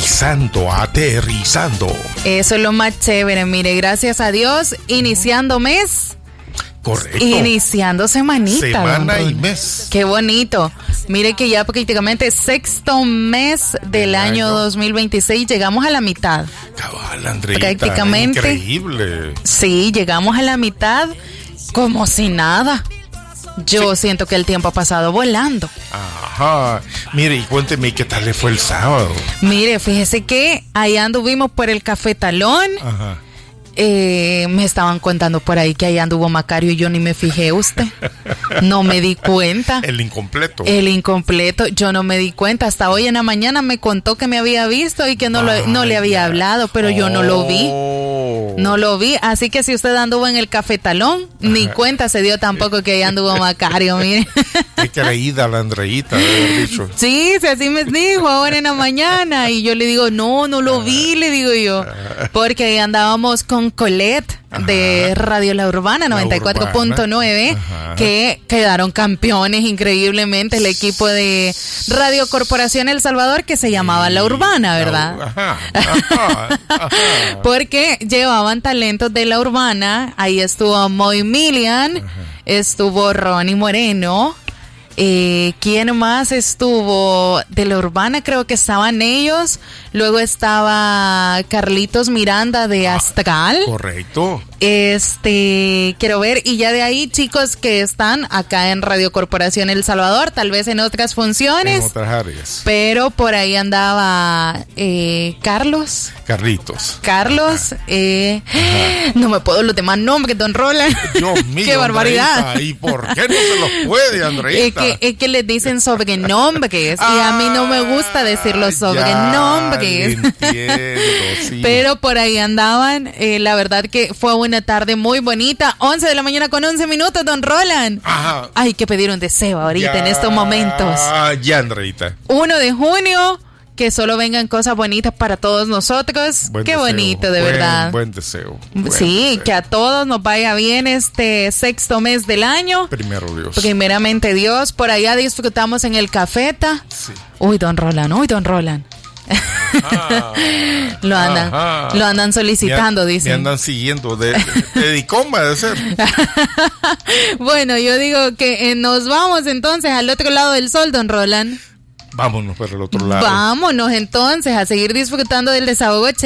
aterrizando. Eso es lo más chévere, mire, gracias a Dios, iniciando mes. Correcto. Iniciando semanita. Semana y mes. Qué bonito. Mire que ya prácticamente sexto mes del año 2026, llegamos a la mitad. Cabal, Andreita, prácticamente. Increíble. Sí, llegamos a la mitad como si nada. Yo siento que el tiempo ha pasado volando. Ajá. Mire, y cuénteme qué tal le fue el sábado. Mire, fíjese que ahí anduvimos por el Café Talón. Ajá. Me estaban contando por ahí que ahí anduvo Macario y yo ni me fijé, usted. No me di cuenta. El incompleto. Yo no me di cuenta. Hasta hoy en la mañana me contó que me había visto y que no le había hablado, pero yo no lo vi. No lo vi, así que si usted anduvo en el Café Talón, ni cuenta se dio tampoco que ahí anduvo Macario, mire. Qué creída la Andreita, de haber dicho. Sí, así me dijo ahora en la mañana. Y yo le digo, no lo vi, le digo yo. Porque ahí andábamos con Colette de Radio La Urbana 94.9, que quedaron campeones increíblemente, el equipo de Radio Corporación El Salvador, que se llamaba La Urbana, ¿verdad? Porque llevaban talentos de La Urbana. Ahí estuvo Moy Milian, estuvo Ronnie Moreno. ¿Quién más estuvo de La Urbana? Creo que estaban ellos. Luego estaba Carlitos Miranda de Astral. Correcto. Quiero ver, y ya de ahí chicos que están acá en Radio Corporación El Salvador, tal vez en otras funciones. En otras áreas. Pero por ahí andaba Carlitos. No me puedo los demás nombres, don Roland. Dios mío. Qué barbaridad. Andreita, ¿y por qué no se los puede, Andreita? Es que les dicen sobrenombres y a mí no me gusta decir los sobrenombres. Entiendo, sí. Pero por ahí andaban. La verdad que fue una tarde muy bonita. 11 de la mañana con 11 minutos, don Roland. Ajá. Hay que pedir un deseo ahorita en estos momentos. Ya, Andreita. 1 de junio. Que solo vengan cosas bonitas para todos nosotros. Qué deseo. Bonito, de verdad. Buen deseo. Sí, que a todos nos vaya bien este sexto mes del año. Primeramente Dios. Por allá disfrutamos en el Cafeta. Sí. Uy, don Roland. Lo andan solicitando, dicen. Me andan siguiendo. De Dicomba de ser. Bueno, yo digo que nos vamos entonces al otro lado del sol, don Roland. Vámonos para el otro lado. Vámonos entonces a seguir disfrutando del desahogo.